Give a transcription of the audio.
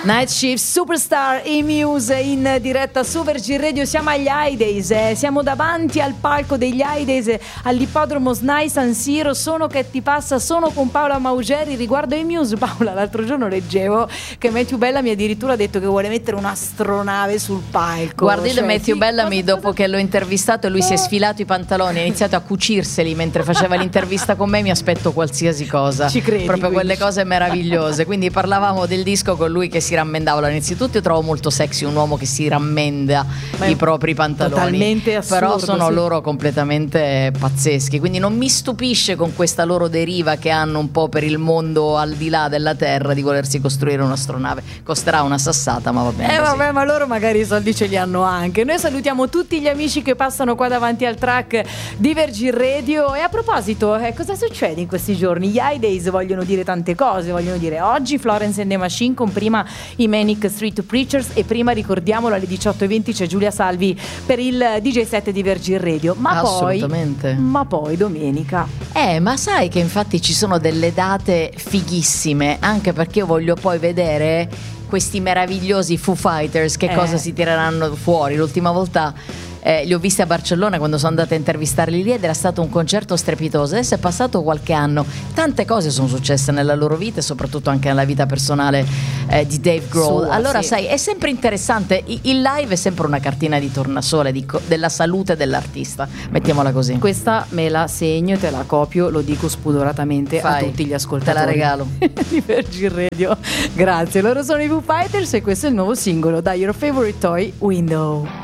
Night Shift Superstar e Muse in diretta su Virgin Radio. Siamo agli Holidays, siamo davanti al palco degli Holidays all'ippodromo SNAI San Siro. Sono che ti passa, sono con Paola Maugeri. Riguardo ai Muse, Paola, l'altro giorno leggevo che Matthew Bellamy addirittura ha detto che vuole mettere un'astronave sul palco. Guardi, Matthew Bellamy, dopo che l'ho intervistato, lui si è sfilato i pantaloni, ha iniziato a cucirseli mentre faceva l'intervista con me. Mi aspetto qualsiasi cosa. Ci credi? Proprio Quindi. quelle cose meravigliose. Quindi parlavamo del disco con lui che si rammendava. Allora, innanzitutto io trovo molto sexy un uomo che si rammenda i propri pantaloni. Totalmente assurdo, però sono sì. loro completamente pazzeschi. Quindi non mi stupisce con questa loro deriva che hanno un po' per il mondo al di là della Terra di volersi costruire un'astronave. Costerà una sassata, ma va bene. Vabbè, ma loro magari i soldi ce li hanno anche. Noi salutiamo tutti gli amici che passano qua davanti al track di Virgin Radio. E a proposito, cosa succede in questi giorni? Gli Holidays vogliono dire tante cose. Vogliono dire oggi Florence and the Machine, con prima i Manic Street Preachers, e prima, ricordiamolo, alle 18:20 c'è Giulia Salvi per il DJ set di Virgin Radio. Ma assolutamente. poi domenica. Ma sai che infatti ci sono delle date fighissime, anche perché io voglio poi vedere questi meravigliosi Foo Fighters che cosa si tireranno fuori. L'ultima volta li ho visti a Barcellona quando sono andata a intervistarli lì ed era stato un concerto strepitoso. Adesso è passato qualche anno, tante cose sono successe nella loro vita e soprattutto anche nella vita personale di Dave Grohl. Allora sì, sai, è sempre interessante, il live è sempre una cartina di tornasole della salute dell'artista, mettiamola così. Questa me la segno e te la copio, lo dico spudoratamente a tutti gli ascoltatori. Te la regalo. Di Virgin Radio. Grazie, loro sono i Foo Fighters e questo è il nuovo singolo da Your Favorite Toy, Window.